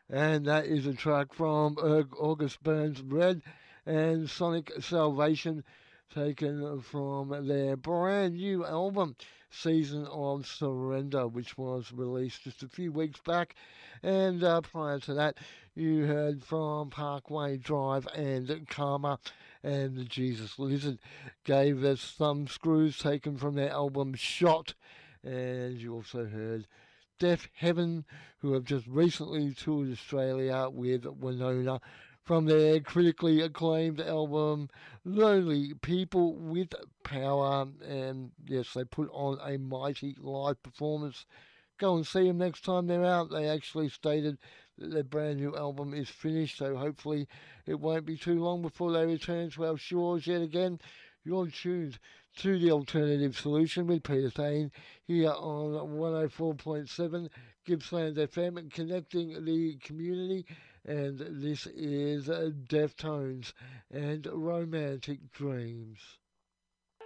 And that is a track from August Burns Red and Sonic Salvation, taken from their brand new album, Season of Surrender, which was released just a few weeks back. And prior to that, you heard from Parkway Drive and Karma, and the Jesus Lizard gave us some screws taken from their album Shot. And you also heard Deaf Heaven, who have just recently toured Australia with Winona from their critically acclaimed album Lonely People with Power. And yes, they put on a mighty live performance. Go and see them next time they're out. They actually stated that their brand new album is finished, so hopefully it won't be too long before they return to our shores yet again. You're tuned to the Alternative Solution with Peter Thane here on 104.7 Gippsland FM, connecting the community. And this is Deftones and Romantic Dreams.